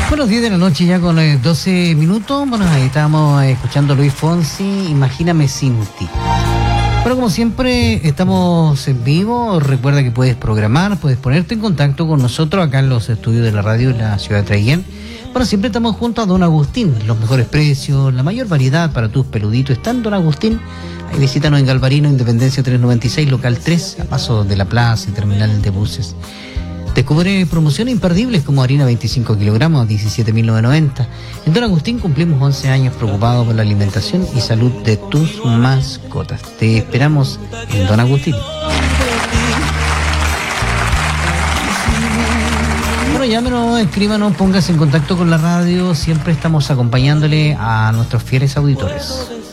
Bueno, 10 de la noche ya con 12 minutos. Bueno, ahí estamos escuchando a Luis Fonsi, Imagíname sin ti. Bueno, como siempre, estamos en vivo. Recuerda que puedes programar, puedes ponerte en contacto con nosotros acá en los estudios de la radio en la ciudad de Traiguén. Bueno, siempre estamos junto a Don Agustín. Los mejores precios, la mayor variedad para tus peluditos está en Don Agustín. Ahí visítanos en Galvarino, Independencia 396, local 3, a paso de la plaza y terminal de buses. Descubre promociones imperdibles como harina 25 kilogramos a 17.990. En Don Agustín cumplimos 11 años preocupados por la alimentación y salud de tus mascotas. Te esperamos en Don Agustín. Bueno, llámenos, escríbanos, póngase en contacto con la radio. Siempre estamos acompañándole a nuestros fieles auditores.